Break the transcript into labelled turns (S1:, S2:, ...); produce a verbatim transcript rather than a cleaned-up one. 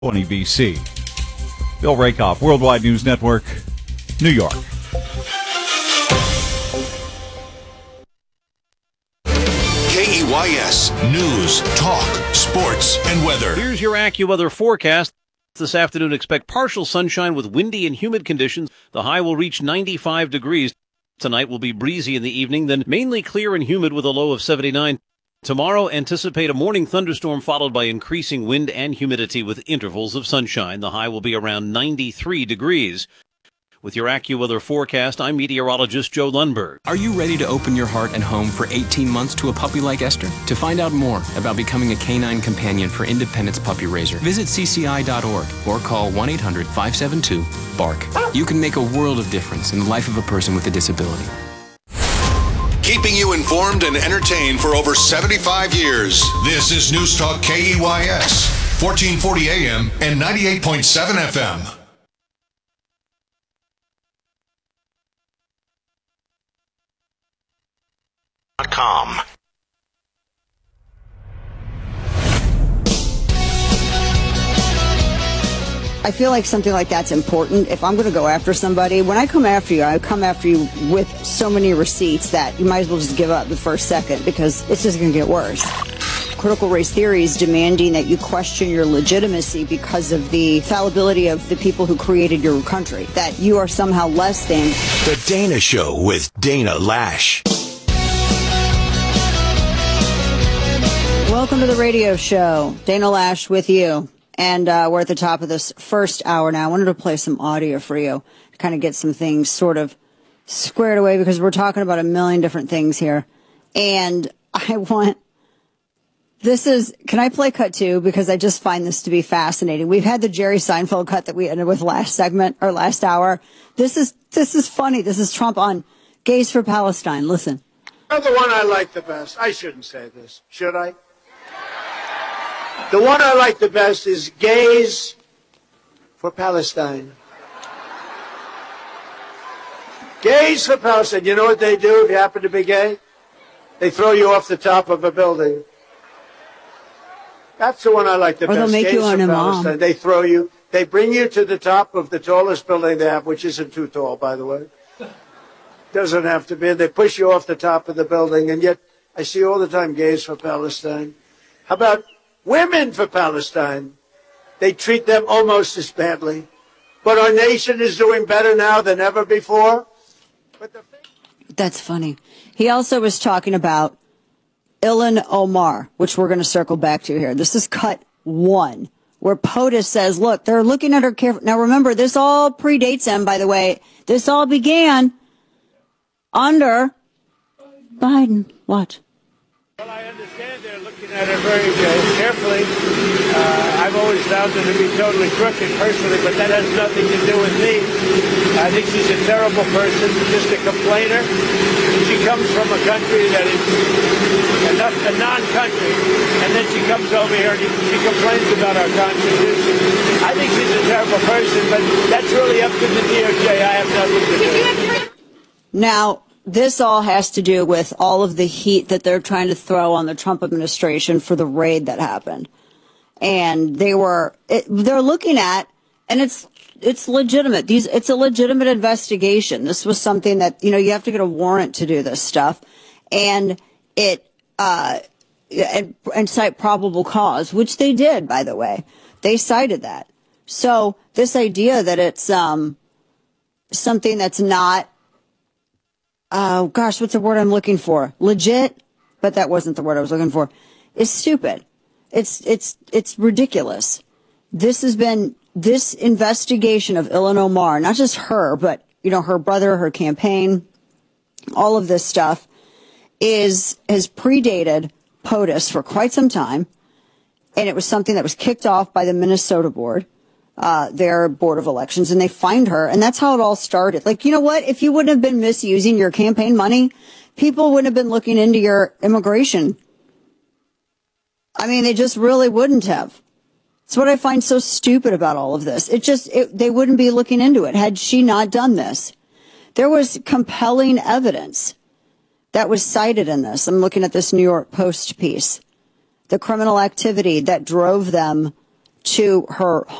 S1: twenty B C. Bill Rakoff, Worldwide News Network, New York.
S2: K E Y S News, Talk, Sports, and Weather.
S3: Here's your AccuWeather forecast. This afternoon, expect partial sunshine with windy and humid conditions. The high will reach ninety-five degrees. Tonight will be breezy in the evening, then mainly clear and humid with a low of seventy-nine. Tomorrow, anticipate a morning thunderstorm followed by increasing wind and humidity with intervals of sunshine. The high will be around ninety-three degrees. With your AccuWeather forecast, I'm meteorologist Joe Lundberg.
S4: Are you ready to open your heart and home for eighteen months to a puppy like Esther? To find out more about becoming a canine companion for Independence Puppy Raiser, visit C C I dot org or call one eight hundred, five seven two, bark. You can make a world of difference in the life of a person with a disability.
S2: Keeping you informed and entertained for over seventy-five years. This is News Talk K E Y S, fourteen forty A M and ninety-eight point seven F M. Com.
S5: I feel like something like that's important. If I'm going to go after somebody, when I come after you, I come after you with so many receipts that you might as well just give up the first second because it's just going to get worse. Critical race theory is demanding that you question your legitimacy because of the fallibility of the people who created your country, that you are somehow less than.
S2: The Dana Show with Dana Lash.
S5: Welcome to the radio show. Dana Lash with you. And uh, we're at the top of this first hour now. I wanted to play some audio for you to kind of get some things sort of squared away because we're talking about a million different things here. And I want, this is, can I play cut two? Because I just find this to be fascinating. We've had the Jerry Seinfeld cut that we ended with last segment or last hour. This is, this is funny. This is Trump on Gays for Palestine. Listen.
S6: You're the one I like the best. I shouldn't say this, should I? The one I like the best is Gays for Palestine. Gays for Palestine. You know what they do if you happen to be gay? They throw you off the top of a building. That's the one I like the
S5: or
S6: best.
S5: They'll make
S6: Gays
S5: you
S6: for
S5: an
S6: Palestine.
S5: imam.
S6: They throw you. They bring you to the top of the tallest building they have, which isn't too tall, by the way. Doesn't have to be. They push you off the top of the building, and yet I see all the time Gays for Palestine. How about women for Palestine? They treat them almost as badly. But our nation is doing better now than ever before. But the
S5: That's funny. He also was talking about Ilhan Omar, which we're going to circle back to here. This is cut one, where POTUS says, look, they're looking at her carefully. Now, remember, this all predates him, by the way. This all began under Biden. Watch.
S6: Well, I understand they're looking at her very uh, carefully. Uh, I've always found her to be totally crooked personally, but that has nothing to do with me. I think she's a terrible person, just a complainer. She comes from a country that is a, not, a non-country, and then she comes over here and she complains about our Constitution. I think she's a terrible person, but that's really up to the D O J. I have nothing to do.
S5: Now, this all has to do with all of the heat that they're trying to throw on the Trump administration for the raid that happened. And they were, it, they're looking at, and it's, it's legitimate. These, it's a legitimate investigation. This was something that, you know, you have to get a warrant to do this stuff. And it, uh, and, and cite probable cause, which they did, by the way. They cited that. So this idea that it's, um, something that's not, oh, gosh, what's the word I'm looking for? Legit, but that wasn't the word I was looking for. Is stupid. It's it's it's ridiculous. This has been this investigation of Ilhan Omar, not just her, but you know her brother, her campaign, all of this stuff is has predated POTUS for quite some time, and it was something that was kicked off by the Minnesota board. Uh, their board of elections, and they find her, and that's how it all started. Like, you know what? If you wouldn't have been misusing your campaign money, people wouldn't have been looking into your immigration. I mean, they just really wouldn't have. It's what I find so stupid about all of this. It just, it, they wouldn't be looking into it had she not done this. There was compelling evidence that was cited in this. I'm looking at this New York Post piece. The criminal activity that drove them to her